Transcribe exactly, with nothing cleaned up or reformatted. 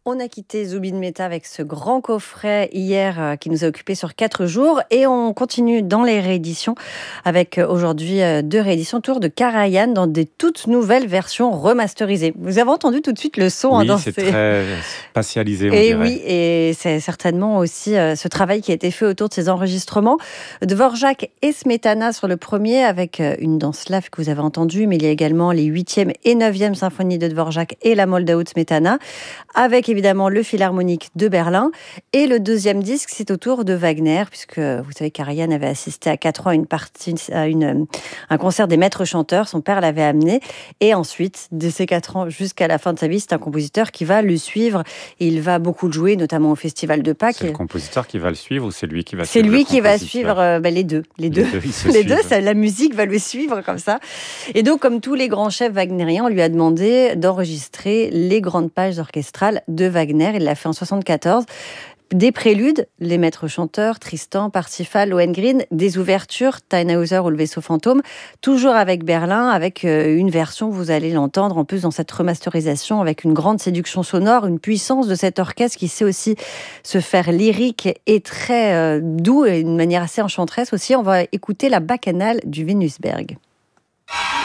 On a quitté Zubin Mehta avec ce grand coffret hier euh, qui nous a occupé sur quatre jours et on continue dans les rééditions avec euh, aujourd'hui euh, deux rééditions autour de Karajan dans des toutes nouvelles versions remasterisées. Vous avez entendu tout de suite le son Oui, hein, dans c'est ces... très spatialisé, on Et dirait. oui, et c'est certainement aussi euh, ce travail qui a été fait autour de ces enregistrements. Dvorak et Smetana sur le premier avec euh, une danse slave que vous avez entendue, mais il y a également les huitième et neuvième symphonies de Dvorak et la Moldau de Smetana, avec évidemment le Philharmonique de Berlin. Et le deuxième disque, c'est autour de Wagner, puisque vous savez, Karajan avait assisté à quatre ans à, une partie, à une, un concert des maîtres chanteurs. Son père l'avait amené. Et ensuite, de ces quatre ans jusqu'à la fin de sa vie, c'est un compositeur qui va le suivre. Et il va beaucoup le jouer, notamment au Festival de Pâques. C'est le compositeur qui va le suivre ou c'est lui qui va C'est suivre lui le qui va compositeur suivre euh, bah, les deux. Les deux, Les deux, ils se les deux suivent. ça, la musique va le suivre comme ça. Et donc, comme tous les grands chefs wagnériens, on lui a demandé d'enregistrer les grandes pages orchestrales de Wagner. Il l'a fait en soixante-quatorze. Des préludes, les maîtres chanteurs, Tristan, Parsifal, Lohengrin, des ouvertures, Tannhäuser ou le vaisseau fantôme, toujours avec Berlin, avec une version, vous allez l'entendre, en plus dans cette remasterisation, avec une grande séduction sonore, une puissance de cet orchestre qui sait aussi se faire lyrique et très euh, doux, et d'une manière assez enchanteresse aussi. On va écouter la bacchanale du Venusberg.